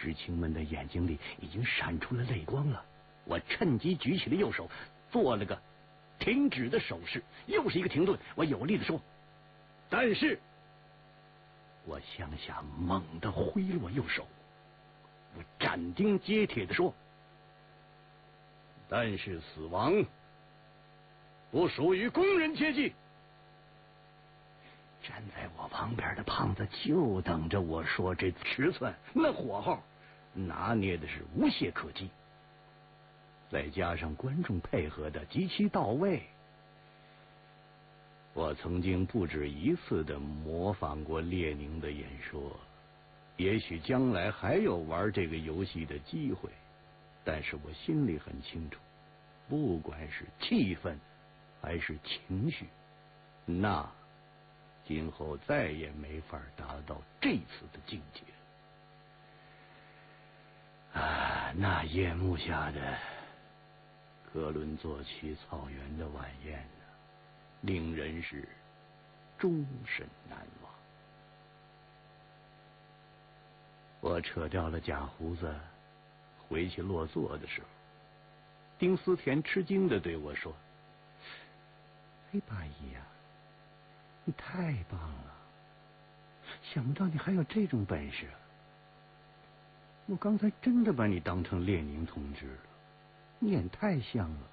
知青们的眼睛里已经闪出了泪光了。我趁机举起了右手，做了个停止的手势，又是一个停顿。我有力的说：“但是。”我向下猛地挥落右手，我斩钉截铁的说：“但是死亡不属于工人阶级。”站在我旁边的胖子就等着我说这尺寸，那火候拿捏的是无懈可击，再加上观众配合的极其到位。我曾经不止一次的模仿过列宁的演说，也许将来还有玩这个游戏的机会，但是我心里很清楚，不管是气氛还是情绪，那今后再也没法达到这次的境界。那夜幕下的哥伦佐奇草原的晚宴呢，令人是终身难忘。我扯掉了假胡子，回去落座的时候，丁思甜吃惊地对我说：“哎，八一呀，你太棒了！想不到你还有这种本事。我刚才真的把你当成列宁同志了，你演太像了。”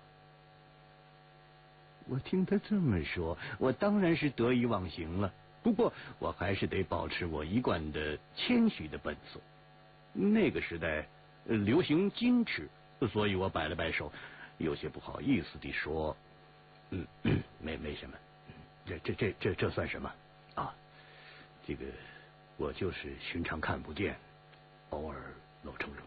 我听他这么说，我当然是得意忘形了。不过我还是得保持我一贯的谦虚的本色。那个时代流行矜持，所以我摆了摆手，有些不好意思地说：“没什么，这算什么啊？这个我就是寻常看不见，偶尔露承认。”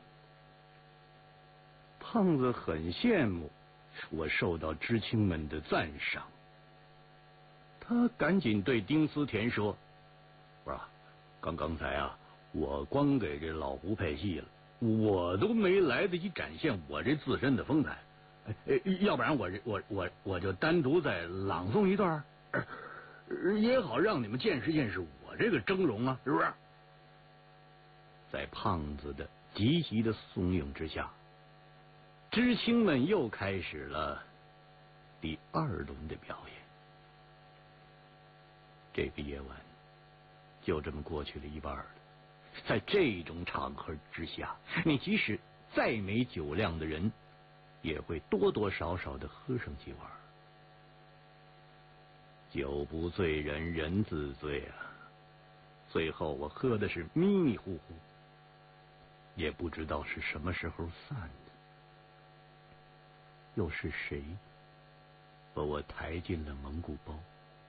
胖子很羡慕我受到知青们的赞赏，他赶紧对丁思甜说：“不是，刚才啊，我光给这老胡配戏了，我都没来得及展现我这自身的风采。要不然我就单独再朗诵一段，也好让你们见识见识我这个峥嵘啊，是不是？”在胖子的积极的怂恿之下，知青们又开始了第2轮的表演。这个夜晚就这么过去了一半了。在这种场合之下，你即使再没酒量的人，也会多多少少的喝上几碗。酒不醉人人自醉啊！最后我喝的是迷迷糊糊，也不知道是什么时候散的。又是谁把我抬进了蒙古包？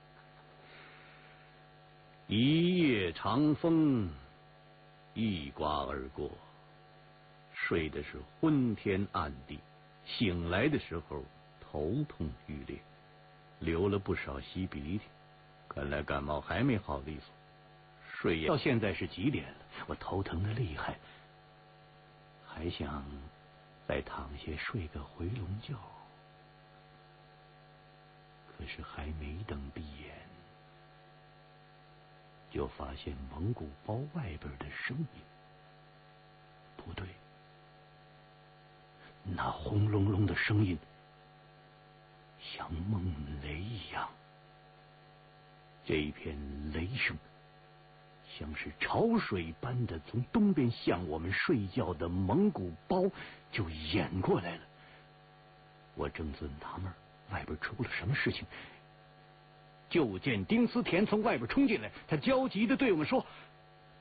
一夜长风一刮而过，睡的是昏天暗地，醒来的时候头痛欲裂，流了不少稀鼻涕，看来感冒还没好利索。睡到现在是几点了？我头疼的厉害，还想再躺下睡个回笼觉，可是还没等闭眼，就发现蒙古包外边的声音不对，那轰隆隆的声音像梦雷一样，这一片雷声像是潮水般的从东边向我们睡觉的蒙古包就演过来了。我正自纳闷外边出了什么事情，就见丁思甜从外边冲进来，他焦急地对我们说：“